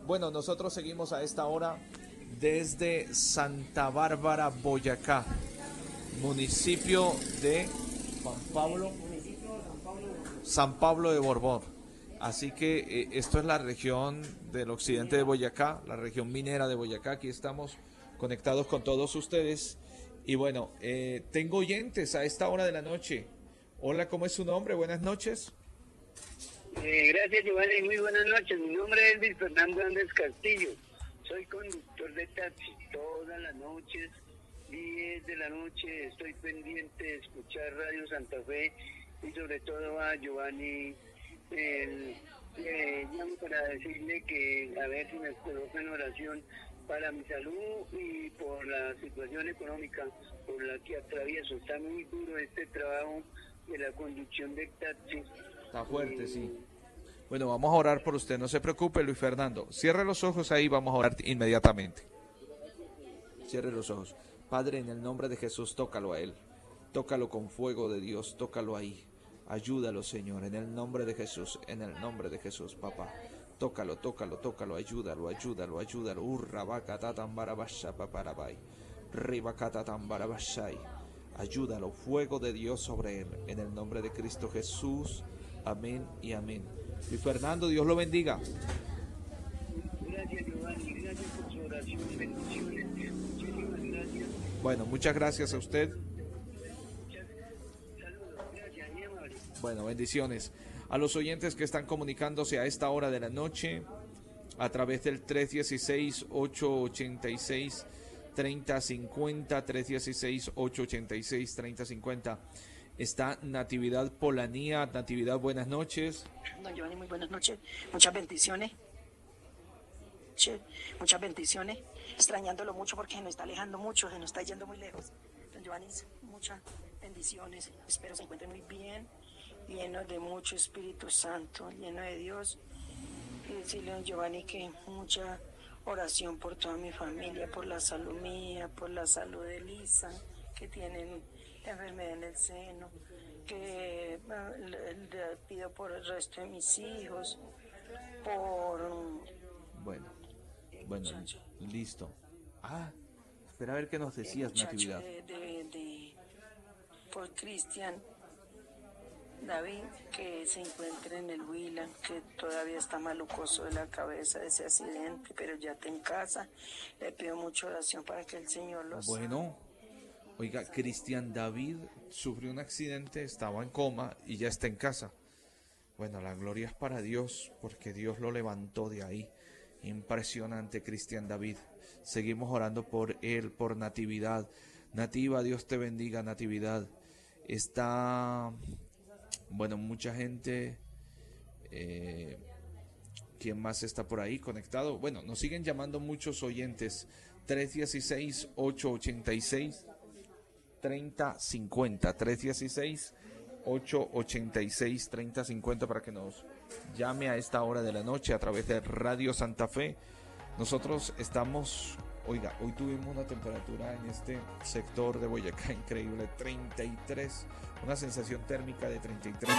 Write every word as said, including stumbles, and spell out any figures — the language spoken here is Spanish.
Bueno, nosotros seguimos a esta hora desde Santa Bárbara, Boyacá, municipio de Juan Pablo, San Pablo de Borbón. Así que eh, esto es la región del occidente de Boyacá, la región minera de Boyacá. Aquí estamos conectados con todos ustedes. Y bueno, eh, tengo oyentes a esta hora de la noche. Hola, ¿cómo es su nombre? Buenas noches. Eh, gracias, Giovanni. Muy buenas noches. Mi nombre es Luis Fernando Andrés Castillo. Soy conductor de taxi todas las noches. diez de la noche estoy pendiente de escuchar Radio Santa Fe y sobre todo a Giovanni. Eh, eh, llamo para decirle que a ver si me coloca en oración para mi salud y por la situación económica por la que atravieso. Está muy duro este trabajo de la conducción del taxi. Está fuerte, sí. Bueno, vamos a orar por usted, no se preocupe, Luis Fernando. Cierre los ojos ahí, vamos a orar inmediatamente. Cierre los ojos. Padre, en el nombre de Jesús, tócalo a él. Tócalo con fuego de Dios, tócalo ahí. Ayúdalo, Señor, en el nombre de Jesús, en el nombre de Jesús, papá. Tócalo, tócalo, tócalo, ayúdalo, ayúdalo, ayúdalo. Urra vaca tambarabasha paparabai. Ribacata tambarabashai. Ayúdalo, fuego de Dios sobre él, en el nombre de Cristo Jesús. Amén y amén. Y Fernando, Dios lo bendiga. Gracias, Giovanni. Gracias por su oración. Bendiciones. Muchísimas gracias. Bueno, muchas gracias a usted. Muchas saludos. Gracias, mi amable. Bueno, bendiciones. A los oyentes que están comunicándose a esta hora de la noche a través del tres uno seis, ocho ocho seis, tres cero cinco cero, tres uno seis, ocho ocho seis, tres cero cinco cero. Está Natividad Polanía. Natividad, buenas noches. Don Giovanni, muy buenas noches. Muchas bendiciones. Che, muchas bendiciones. Extrañándolo mucho porque se nos está alejando mucho, se nos está yendo muy lejos. Don Giovanni, muchas bendiciones. Espero se encuentre muy bien, lleno de mucho Espíritu Santo, lleno de Dios. Y decirle a don Giovanni que mucha oración por toda mi familia, por la salud mía, por la salud de Elisa, que tienen la enfermedad en el seno, que uh, le, le pido por el resto de mis hijos, por... Bueno, bueno, listo. Ah, espera a ver qué nos decías, Natividad. De, de, de, por Cristian David, que se encuentra en el Huila, que todavía está malucoso de la cabeza de ese accidente, pero ya está en casa. Le pido mucha oración para que el Señor los... Bueno, oiga, Cristian David sufrió un accidente, estaba en coma y ya está en casa. Bueno, la gloria es para Dios, porque Dios lo levantó de ahí. Impresionante, Cristian David. Seguimos orando por él, por Natividad. Nativa, Dios te bendiga, Natividad. Está, bueno, mucha gente. Eh, ¿Quién más está por ahí conectado? Bueno, nos siguen llamando muchos oyentes. tres uno seis, ocho ocho seis, tres cero cinco cero. tres uno seis, ocho ocho seis, tres cero cinco cero para que nos llame a esta hora de la noche a través de Radio Santa Fe. Nosotros estamos, oiga, hoy tuvimos una temperatura en este sector de Boyacá increíble, treinta y tres, una sensación térmica de treinta y tres